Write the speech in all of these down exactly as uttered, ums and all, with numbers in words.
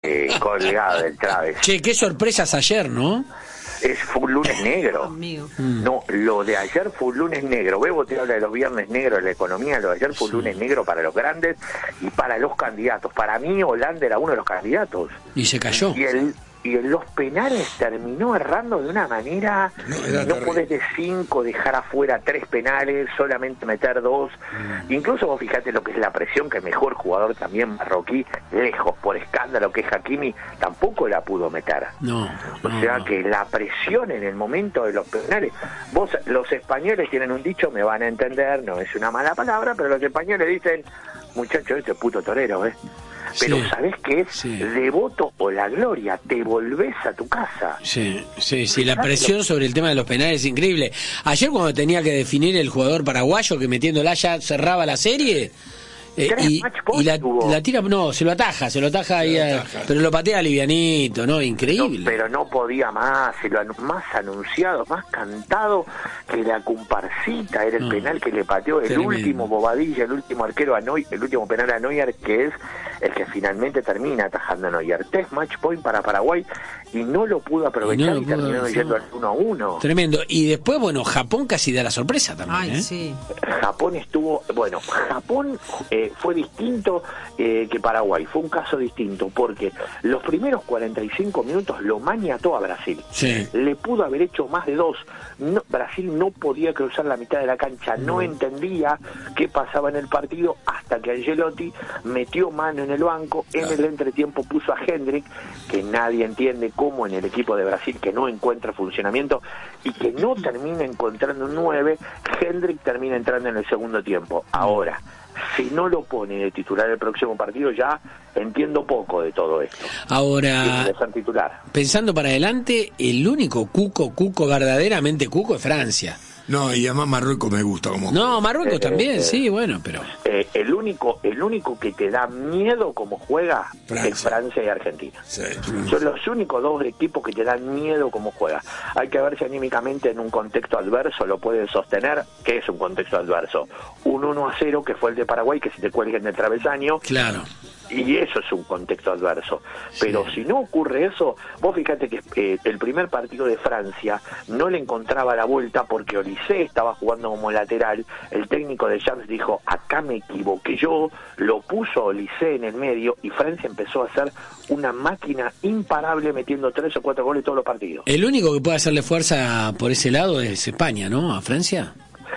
eh, colgado del traves. Che, qué sorpresas ayer, ¿no? Es fue un lunes negro. No, lo de ayer fue un lunes negro. Bebo te habla de los viernes negros de la economía. Lo de ayer fue un lunes negro para los grandes y para los candidatos. Para mí, Holanda era uno de los candidatos. Y se cayó. Y el y en los penales terminó errando de una manera. No, no podés de cinco dejar afuera tres penales, solamente meter dos. Mm. Incluso vos fijate lo que es la presión, que el mejor jugador también marroquí, lejos por escándalo, que es Hakimi, tampoco la pudo meter. No, o no, sea no. que la presión en el momento de los penales, vos, los españoles tienen un dicho, me van a entender, no es una mala palabra, pero los españoles dicen, muchacho, este puto torero, ¿eh? Pero sí, ¿sabés qué es? Sí. Devoto o la gloria, te volvés a tu casa. Sí, sí, sí, la presión sobre el tema de los penales es increíble. Ayer cuando tenía que definir el jugador paraguayo que metiéndola ya cerraba la serie, eh, y, y la, la tira, no, se lo ataja, se lo ataja ahí, a, pero lo patea livianito, ¿no? Increíble. No, pero no podía más, se lo, más anunciado, más cantado que la comparsita, era el no, penal que le pateó el tremendo. último Bobadilla, el último arquero a Neuer, el último penal a Neuer, que es el que finalmente termina atajando a Neuer. Test match point para Paraguay y no lo pudo aprovechar y, no lo y pudo, terminó yendo al uno a uno. Tremendo. Y después, bueno, Japón casi da la sorpresa también. Ay, ¿eh? sí. Japón estuvo, bueno, Japón eh, fue distinto eh, que Paraguay, fue un caso distinto porque los primeros cuarenta y cinco minutos lo maniató a Brasil. Sí. Le pudo haber hecho más de dos. No, Brasil no podía cruzar la mitad de la cancha, no, no entendía qué pasaba en el partido hasta que Ancelotti metió mano en el banco, en el entretiempo puso a Hendrick, que nadie entiende cómo en el equipo de Brasil que no encuentra funcionamiento y que no termina encontrando un nueve, Hendrick termina entrando en el segundo tiempo. Ahora, si no lo pone de titular el próximo partido, ya entiendo poco de todo esto. Ahora, de ser titular. Pensando para adelante, el único cuco, cuco, verdaderamente cuco es Francia. No, y además Marruecos me gusta como No, Marruecos eh, también, eh, sí, bueno, pero... Eh, el único el único que te da miedo como juega Francia. es Francia y Argentina. Sí. Son los únicos dos equipos que te dan miedo como juega. Hay que ver si anímicamente en un contexto adverso lo pueden sostener. ¿Qué es un contexto adverso? Un uno a cero que fue el de Paraguay, que se te cuelga en el travesaño. Claro. Y eso es un contexto adverso. Pero sí. si no ocurre eso, vos fíjate que eh, el primer partido de Francia no le encontraba la vuelta porque Olise estaba jugando como lateral. El técnico de Champs dijo, acá me equivoqué yo, lo puso Olise en el medio y Francia empezó a ser una máquina imparable metiendo tres o cuatro goles todos los partidos. El único que puede hacerle fuerza por ese lado es España, ¿no? A Francia.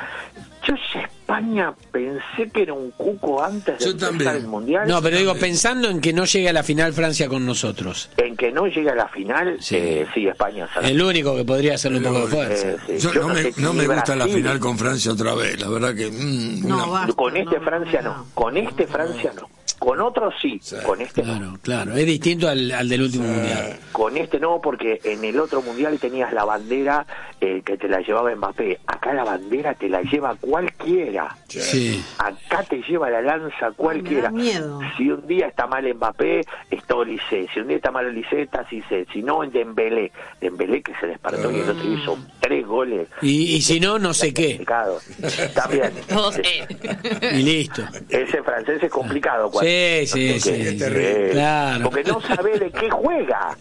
Yo sé, España pensé que era un cuco antes de Yo empezar también. el Mundial. No, pero digo, pensando en que no llegue a la final Francia con nosotros. En que no llegue a la final, sí, eh, sí España sale. El único que podría hacerle un poco de fuerza. Eh, sí. Yo, Yo no, no me, sé si no me gusta Brasil, la final con Francia otra vez, la verdad que... Mm, no, una... basta, con este no, Francia no, no. con este Francia no. Con otros sí, sí. con este claro, no. Claro, es distinto al, al del último sí. mundial. Con este no, porque en el otro mundial tenías la bandera eh, que te la llevaba Mbappé. Acá la bandera te la lleva cualquiera. Sí. Acá te lleva la lanza cualquiera. Me da miedo. Si un día está mal Mbappé, está Olise. Si un día está mal Olise, está Cissé. Si no, en Dembélé. Dembélé que se despertó y el otro hizo tres goles. Y, y si no, no sé qué. También. No sé. Y listo. Ese francés es complicado. Sí, sí, sí. Es terrible. Claro. Porque no sabe de qué juega.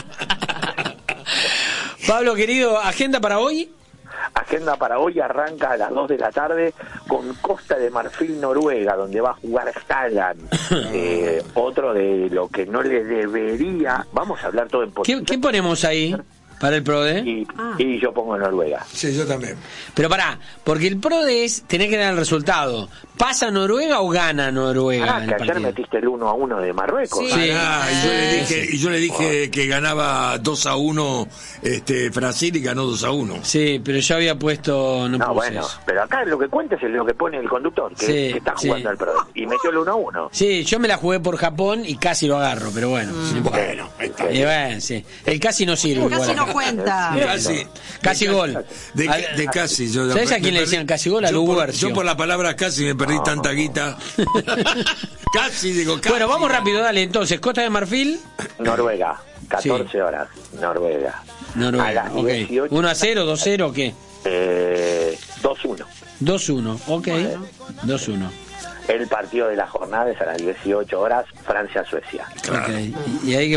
Pablo, querido, ¿agenda para hoy? Agenda para hoy arranca a las dos de la tarde con Costa de Marfil, Noruega, donde va a jugar Haaland. eh, otro de lo que no le debería... Vamos a hablar todo en ¿Qué, positivo. ¿Qué ponemos ahí para el PRODE? Y, Ah. y yo pongo Noruega. Sí, yo también. Pero pará, porque el PRODE es tener que dar el resultado. ¿Pasa Noruega o gana Noruega? Ah, en que el ayer partido? metiste el uno a uno de Marruecos. Sí. Sí. Ah, y yo le dije, sí. y yo le dije que ganaba dos a uno este, Brasil y ganó dos a uno. Sí, pero yo había puesto... No, No, puse bueno, eso. pero acá lo que cuenta es lo que pone el conductor, que, Sí, que está jugando sí. al pro. Y metió el uno a uno. Sí, yo me la jugué por Japón y casi lo agarro, pero bueno. Mm. Bueno, ahí está. Y bueno, sí. El casi no sirve. igual Casi acá. no cuenta. Casi, Casi de, gol. De, Al- de casi. Yo, ¿Sabés a me quién le perdí- decían casi gol? A yo por, Luguercio. yo por la palabra casi me perdí No. tanta guita. Casi, digo casi. Bueno, vamos rápido, dale. Entonces, Costa de Marfil, Noruega, catorce Sí. horas. Noruega. A Noruega. las Ok. dieciocho. uno a cero, dos a cero, ¿o qué? Eh, dos uno. dos uno, ok. Bueno. dos uno. El partido de la jornada es a las dieciocho horas, Francia-Suecia. Okay. Y, y hay que